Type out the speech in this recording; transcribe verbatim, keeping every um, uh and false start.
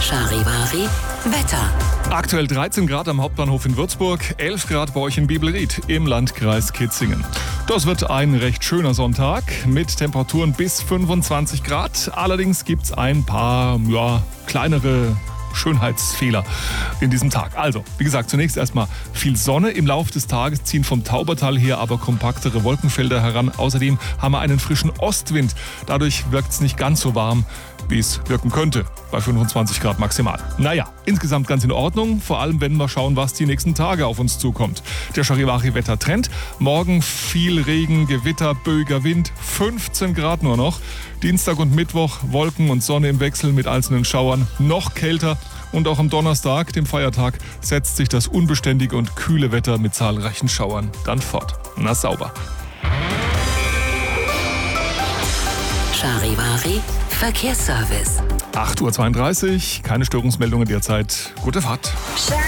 Charivari Wetter. Aktuell dreizehn Grad am Hauptbahnhof in Würzburg, elf Grad bei euch in Bibelried im Landkreis Kitzingen. Das wird ein recht schöner Sonntag mit Temperaturen bis fünfundzwanzig Grad. Allerdings gibt es ein paar ja, kleinere Schönheitsfehler in diesem Tag. Also, wie gesagt, zunächst erstmal viel Sonne. Im Laufe des Tages ziehen vom Taubertal her aber kompaktere Wolkenfelder heran. Außerdem haben wir einen frischen Ostwind. Dadurch wirkt es nicht ganz so warm, wie es wirken könnte, bei fünfundzwanzig Grad maximal. Naja, insgesamt ganz in Ordnung, vor allem wenn wir schauen, was die nächsten Tage auf uns zukommt. Der Charivari-Wettertrend: morgen viel Regen, Gewitter, böiger Wind, fünfzehn Grad nur noch. Dienstag und Mittwoch Wolken und Sonne im Wechsel mit einzelnen Schauern, noch kälter. Und auch am Donnerstag, dem Feiertag, setzt sich das unbeständige und kühle Wetter mit zahlreichen Schauern dann fort. Na sauber. Charivari Verkehrsservice. acht Uhr zweiunddreißig, keine Störungsmeldungen derzeit. Gute Fahrt.